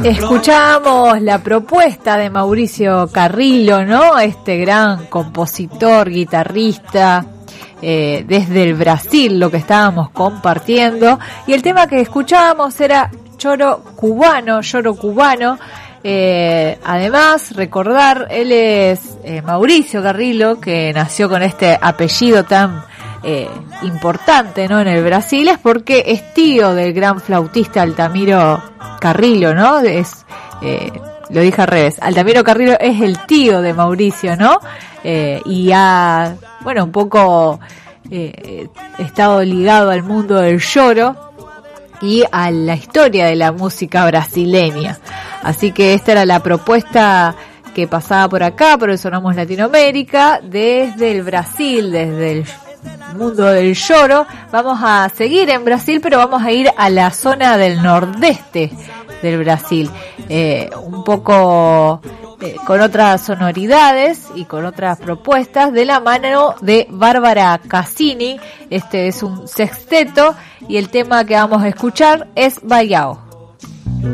Escuchamos la propuesta de Mauricio Carrillo, ¿no? Este gran compositor, guitarrista, desde el Brasil, lo que estábamos compartiendo. Y el tema que escuchábamos era Lloro Cubano. Además, recordar, él es Mauricio Carrillo, que nació con este apellido tan importante, ¿no? En el Brasil, es porque es tío del gran flautista Altamiro Carrillo, ¿no? Lo dije al revés. Altamiro Carrillo es el tío de Mauricio, ¿no? Y ha, bueno, un poco estado ligado al mundo del lloro y a la historia de la música brasileña. Así que esta era la propuesta que pasaba por acá, por el Sonamos Latinoamérica, desde el Brasil, desde el mundo del lloro. Vamos a seguir en Brasil, pero vamos a ir a la zona del nordeste del Brasil, un poco con otras sonoridades y con otras propuestas, de la mano de Bárbara Cassini. Este es un sexteto y el tema que vamos a escuchar es Baião.